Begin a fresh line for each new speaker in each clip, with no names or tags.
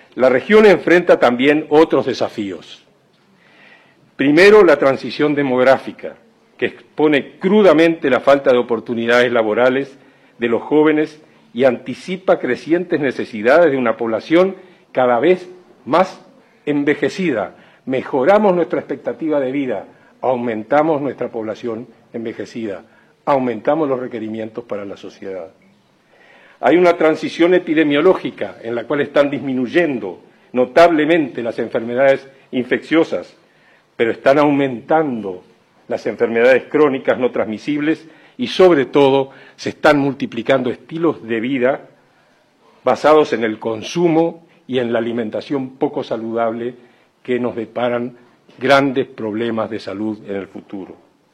La región enfrenta también otros desafíos. Primero, la transición demográfica, que expone crudamente la falta de oportunidades laborales de los jóvenes y anticipa crecientes necesidades de una población cada vez más envejecida. Mejoramos nuestra expectativa de vida, aumentamos nuestra población envejecida, aumentamos los requerimientos para la sociedad. Hay una transición epidemiológica en la cual están disminuyendo notablemente las enfermedades infecciosas, pero están aumentando las enfermedades crónicas no transmisibles y, sobre todo, se están multiplicando estilos de vida basados en el consumo y en la alimentación poco saludable que nos deparan grandes problemas de salud en el futuro.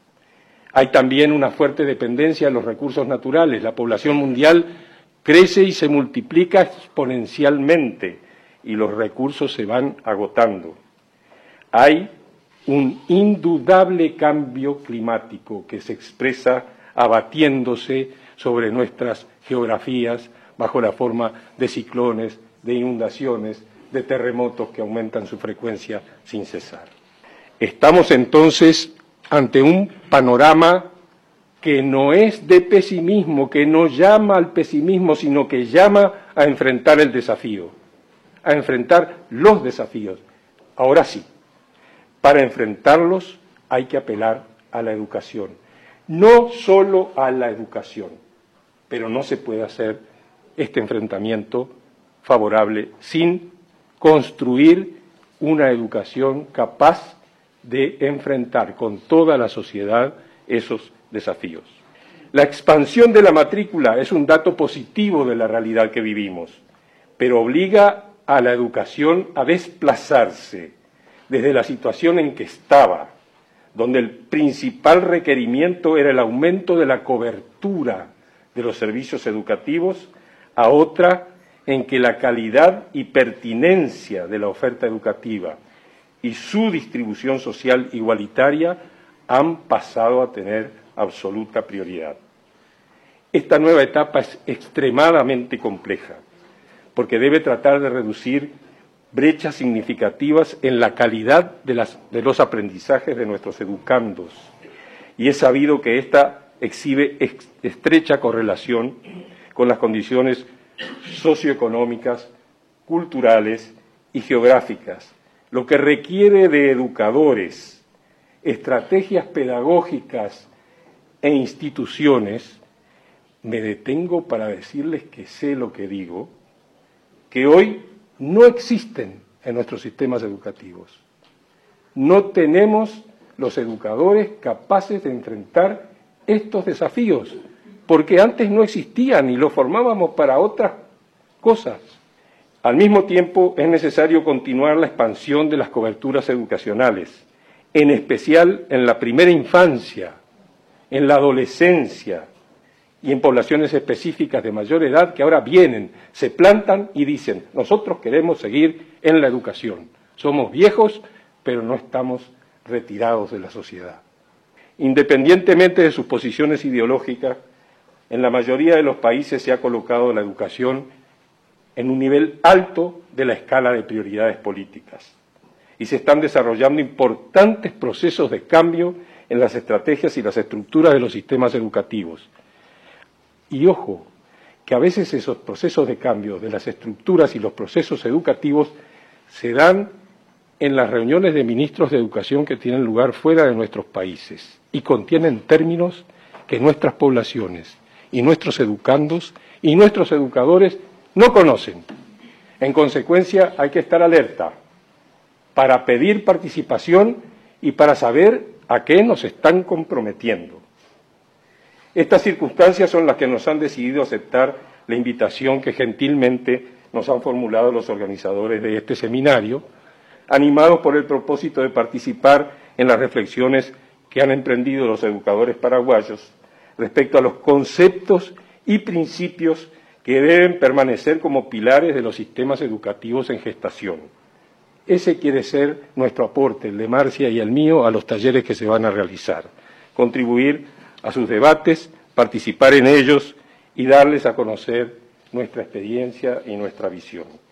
Hay también una fuerte dependencia de los recursos naturales. La población mundial crece y se multiplica exponencialmente y los recursos se van agotando. Hay un indudable cambio climático que se expresa abatiéndose sobre nuestras geografías bajo la forma de ciclones, de inundaciones, de terremotos que aumentan su frecuencia sin cesar. Estamos entonces ante un panorama que no es de pesimismo, que no llama al pesimismo, sino que llama a enfrentar el desafío, a enfrentar los desafíos. Ahora sí, para enfrentarlos hay que apelar a la educación, no solo a la educación, pero no se puede hacer este enfrentamiento favorable sin construir una educación capaz de enfrentar con toda la sociedad esos desafíos. La expansión de la matrícula es un dato positivo de la realidad que vivimos, pero obliga a la educación a desplazarse desde la situación en que estaba, donde el principal requerimiento era el aumento de la cobertura de los servicios educativos, a otra en que la calidad y pertinencia de la oferta educativa y su distribución social igualitaria han pasado a tener absoluta prioridad. Esta nueva etapa es extremadamente compleja, porque debe tratar de reducir brechas significativas en la calidad de los aprendizajes de nuestros educandos, y es sabido que esta exhibe estrecha correlación con las condiciones socioeconómicas, culturales y geográficas, lo que requiere de educadores, estrategias pedagógicas e instituciones. Me detengo para decirles que sé lo que digo, que hoy no existen en nuestros sistemas educativos. No tenemos los educadores capaces de enfrentar estos desafíos, porque antes no existían y los formábamos para otras cosas. Al mismo tiempo, es necesario continuar la expansión de las coberturas educacionales, en especial en la primera infancia, en la adolescencia y en poblaciones específicas de mayor edad que ahora vienen, se plantan y dicen: nosotros queremos seguir en la educación. Somos viejos, pero no estamos retirados de la sociedad. Independientemente de sus posiciones ideológicas, en la mayoría de los países se ha colocado la educación en un nivel alto de la escala de prioridades políticas y se están desarrollando importantes procesos de cambio en las estrategias y las estructuras de los sistemas educativos. Y ojo, que a veces esos procesos de cambio de las estructuras y los procesos educativos se dan en las reuniones de ministros de educación que tienen lugar fuera de nuestros países y contienen términos que nuestras poblaciones y nuestros educandos y nuestros educadores no conocen. En consecuencia, hay que estar alerta para pedir participación y para saber a qué nos están comprometiendo. Estas circunstancias son las que nos han decidido aceptar la invitación que gentilmente nos han formulado los organizadores de este seminario, animados por el propósito de participar en las reflexiones que han emprendido los educadores paraguayos respecto a los conceptos y principios que deben permanecer como pilares de los sistemas educativos en gestación. Ese quiere ser nuestro aporte, el de Marcia y el mío, a los talleres que se van a realizar. Contribuir a sus debates, participar en ellos y darles a conocer nuestra experiencia y nuestra visión.